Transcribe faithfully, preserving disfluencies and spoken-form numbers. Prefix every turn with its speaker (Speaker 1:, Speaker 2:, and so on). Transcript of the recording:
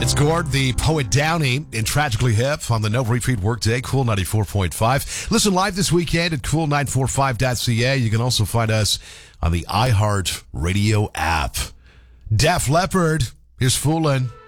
Speaker 1: It's Gord, the Poet Downey, in Tragically Hip on the No Retreat Workday, Cool ninety-four point five. Listen live this weekend at cool nine four five dot c a. You can also find us on the iHeart Radio app. Def Leppard, here's Foolin'.